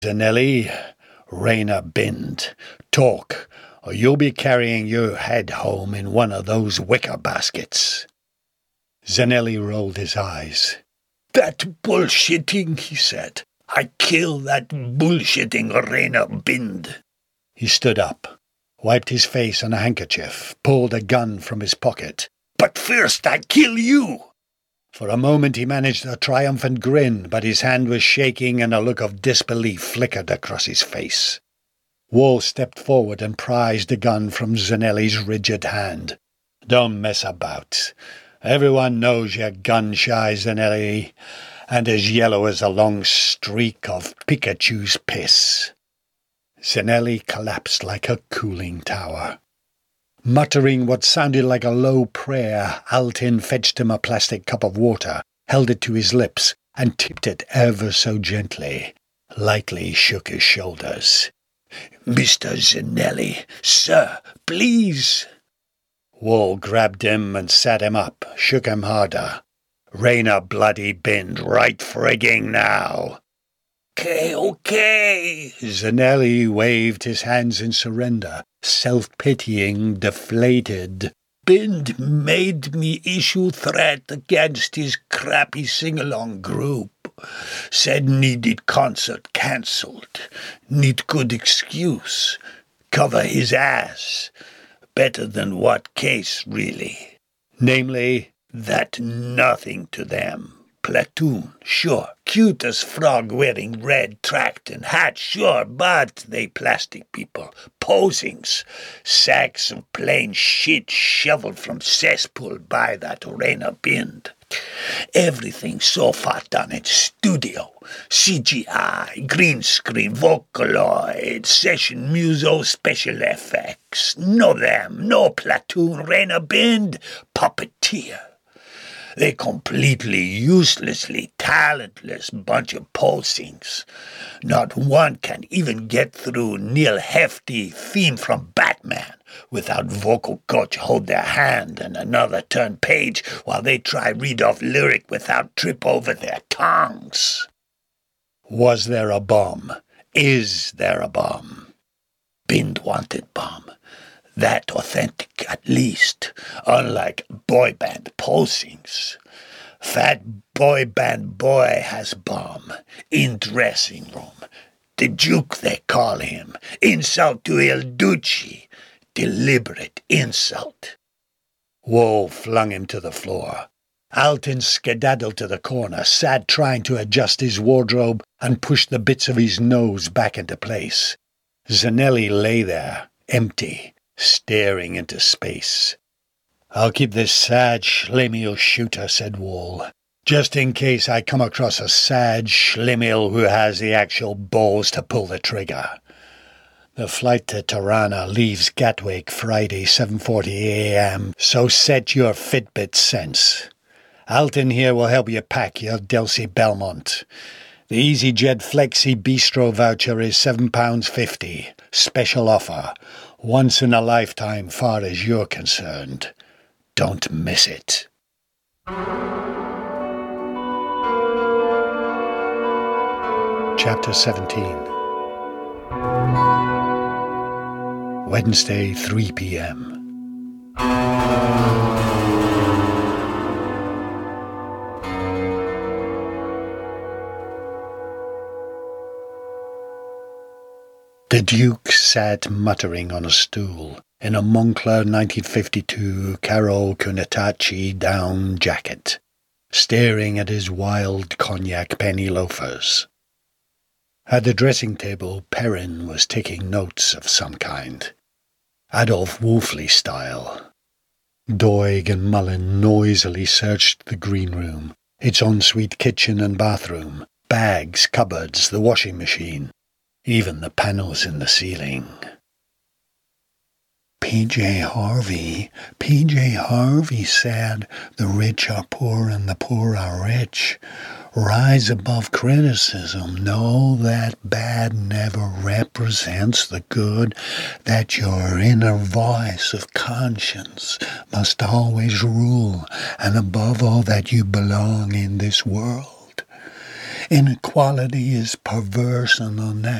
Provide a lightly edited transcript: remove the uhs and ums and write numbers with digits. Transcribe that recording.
Zanelli, Rayna Bind, talk, or you'll be carrying your head home in one of those wicker baskets." Zanelli rolled his eyes. "That bullshitting," he said. "I kill that bullshitting Rayna Bind." He stood up, wiped his face on a handkerchief, pulled a gun from his pocket. "But first I kill you!" For a moment he managed a triumphant grin, but his hand was shaking and a look of disbelief flickered across his face. Wall stepped forward and prized the gun from Zanelli's rigid hand. "Don't mess about. Everyone knows you're gun-shy, Zanelli, and as yellow as a long streak of Pikachu's piss." Zanelli collapsed like a cooling tower. Muttering what sounded like a low prayer, Altin fetched him a plastic cup of water, held it to his lips, and tipped it ever so gently. Lightly shook his shoulders. "Mr. Zanelli, sir, please." Wall grabbed him and sat him up, shook him harder. "Rayna bloody Bind right frigging now." Okay. Zanelli waved his hands in surrender, self-pitying, deflated. "Bind made me issue threat against his crappy sing-along group. Said needed concert cancelled. Need good excuse. Cover his ass. Better than what case, really? Namely, that nothing to them. Platoon, sure. Cute as frog wearing red tract and hat, sure, but they plastic people. Posings. Sacks of plain shit shoveled from cesspool by that Rayna Bind. Everything so far done in studio. CGI, green screen, Vocaloid, session muso, special effects. No them, no Platoon, Rayna Bind, puppeteer. They completely uselessly talentless bunch of posings. Not one can even get through Neil Hefti theme from Batman without vocal coach hold their hand and another turn page while they try read off lyric without trip over their tongues. Was there a bomb? Is there a bomb? Bind wanted bomb. That authentic, at least, unlike boy band posings. Fat boy band boy has bomb, in dressing room. The Duke, they call him. Insult to Il Duce. Deliberate insult. Woe flung him to the floor. Altin skedaddled to the corner, sad trying to adjust his wardrobe and push the bits of his nose back into place. Zanelli lay there, empty, staring into space. "I'll keep this sad schlemiel shooter," said Wall, "just in case I come across a sad schlemiel who has the actual balls to pull the trigger. The flight to Tirana leaves Gatwick Friday 7:40 a.m., so set your Fitbit sense. Altin here will help you pack your Delsey Belmont. The EasyJet Flexi Bistro voucher is £7.50. Special offer. Once in a lifetime far as you're concerned. Don't miss it." Chapter 17. Wednesday, 3 p.m. The Duke sat muttering on a stool in a Moncler 1952 Carol Cunetaci down jacket, staring at his wild cognac penny loafers. At the dressing table, Perrin was taking notes of some kind, Adolf Wolfley style. Doig and Mullen noisily searched the green room, its ensuite kitchen and bathroom, bags, cupboards, the washing machine, even the panels in the ceiling. P.J. Harvey said, "The rich are poor and the poor are rich. Rise above criticism. Know that bad never represents the good, that your inner voice of conscience must always rule, and above all that you belong in this world. Inequality is perverse and unnatural.